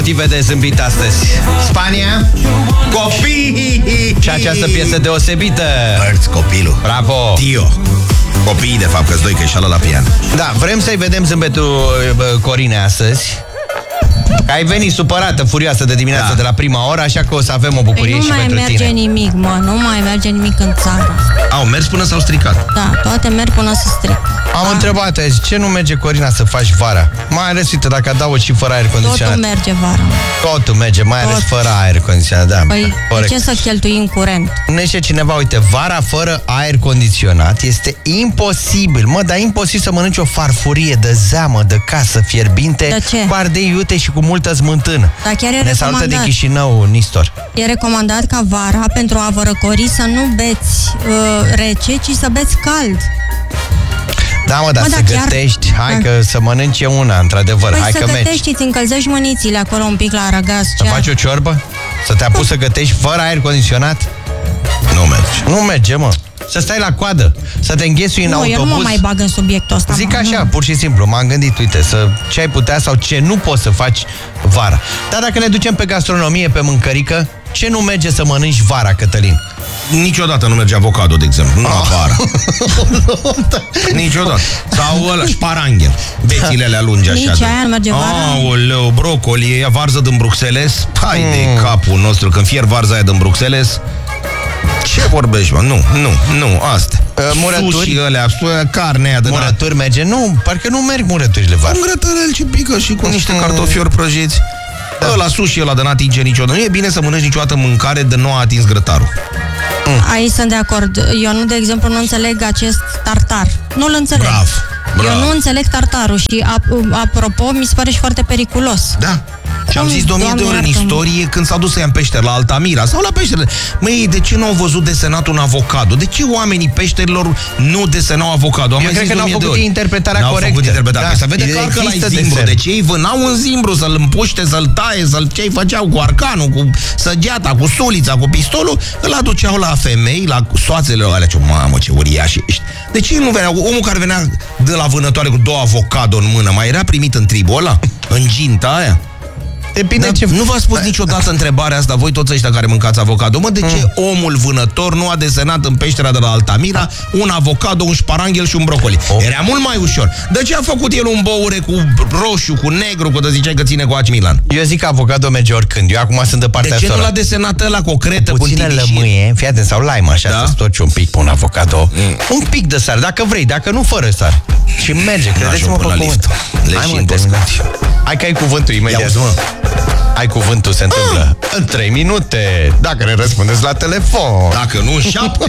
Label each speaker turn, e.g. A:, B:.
A: de zâmbit astăzi. Spania, copii! Și această piesă deosebită.
B: Hărți, copilul.
A: Bravo!
B: Tio. Copiii, de fapt, că-s doi, că-i șală la pian.
A: Da, vrem să-i vedem zâmbetul Corine astăzi. Că ai venit supărată, furioasă de dimineață de la prima oră, așa că o să avem o bucurie și pentru tine.
C: Nu mai merge nimic, mă, nu mai merge nimic în țară.
B: Au mers până s-au stricat.
C: Da, toate merg până se stric.
A: Am întrebat azi, ce nu merge, Corina, să faci vara? Mai ales, uite, dacă adaug și fără aer condiționat.
C: Totul merge vara.
A: Totul merge, mai ales fără aer condiționat, da.
C: Păi, de ce să cheltuim curent?
A: Nu știe cineva, uite, vara fără aer condiționat este imposibil. Mă, dar imposibil să mănânci o farfurie de zeamă, de casă fierbinte.
C: De ce?
A: Cu ardei iute și cu multă smântână.
C: Dar chiar e
A: ne salută din
C: recomandat.
A: Chișinău, Nistor.
C: E recomandat ca vara, pentru a vă răcori, să nu beți rece, ci să beți cald.
A: Da, mă, dar să gătești, hai că să mănânci e una, într-adevăr,
C: păi
A: hai
C: să
A: că mergi.
C: gătești, îți încălzești mânițile acolo un pic la aragaz.
A: Să faci o ciorbă? Să te apuci să gătești fără aer condiționat?
B: Nu merge.
A: Nu merge, mă. Să stai la coadă, să te înghesui în autobuz.
C: Eu nu mă mai bag în subiectul ăsta.
A: Zic așa, pur și simplu, m-am gândit, uite, ce ai putea sau ce nu poți să faci vara. Dar dacă ne ducem pe gastronomie, pe mâncărică, ce nu merge să mănânci vara, Cătălin?
B: Niciodată nu merge avocado, de exemplu. Nu vara. Niciodată. Sau ăla, șparanghel. Bețile alea lungi așa.
C: Nici aia nu merge vara.
B: Aoleu, brocoli, e varză din Bruxelles. Hai de capul nostru, când fier varza aia din Bruxelles. Ce vorbești, mă? Nu, astea.
A: Murături?
B: Sushi ălea, carne aia de
A: murături merge? Nu, parcă nu merg murăturile vara.
B: Un grătărel ce pică și cu niște cartofiori prăjiți. Da. Ăla sushi ăla de n-atinge niciodată. Nu e bine să mănânci niciodată mâncare de nu a atins grătarul.
C: Aici sunt de acord. Eu nu, de exemplu, nu înțeleg acest tartar. Nu-l înțeleg.
B: Bravo.
C: Eu nu înțeleg tartarul și, apropo, mi se pare și foarte periculos.
B: Da. Și am zis de 1000 de ori în istorie când s-au dus să ia în peșteri la Altamira sau la peșteri. Măi, de ce nu au văzut desenat un avocado? De ce oamenii peșterilor nu desenau avocado?
A: Eu cred că n-au făcut interpretarea corectă.
B: N-au făcut interpretarea. Da. Să vede clar că la zimbru. De ce ei vânau un zimbru să-l împuște, să-l taie, ce-i făceau cu arcanul, cu săgeata, cu sulița, cu pistolul, îl aduceau la femei, la soațele alea. Mamă, ce uriași ești. De ce nu venea? Omul care venea de la vânătoare cu 2 avocado în mână, mai era primit în tribul ăla? În ginta aia?
A: Depinde ce...
B: Nu v-ați pus niciodată întrebarea asta, voi toți ăștia care mâncați avocado? Mă, de ce omul vânător nu a desenat în peștera de la Altamira un avocado, un șparanghel și un brocoli? Era mult mai ușor. De ce a făcut el un băure cu roșu, cu negru, cu de ziceai că ține cu AC Milan?
A: Eu zic că avocado merge oricând. Eu acum sunt de partea asta.
B: De ce nu l-a desenat ăla cu o cretă, cu
A: puțină lămâie, fii atent, sau lime, așa, să stoci un pic pe un avocado. Un pic de sare, dacă vrei, dacă nu, fără sare. Și merge, credeți-mă pe cuvânt. Hai că ai cuvântul imediat. Ai cuvântul, se întâmplă în 3 minute, dacă ne răspundeți la telefon.
B: Dacă nu, în 7.